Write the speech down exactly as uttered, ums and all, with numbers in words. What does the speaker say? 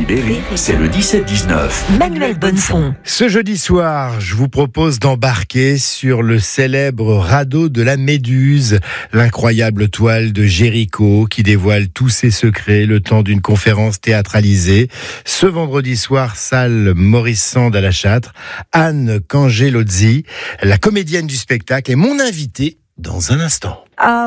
Berry, c'est le dix-sept dix-neuf. Manuel Bonnefond. Ce jeudi soir, je vous propose d'embarquer sur le célèbre radeau de la Méduse, l'incroyable toile de Géricault qui dévoile tous ses secrets le temps d'une conférence théâtralisée. Ce vendredi soir, salle Maurice Sand à la Châtre. Anne Cangelozzi, la comédienne du spectacle, est mon invitée dans un instant. Ah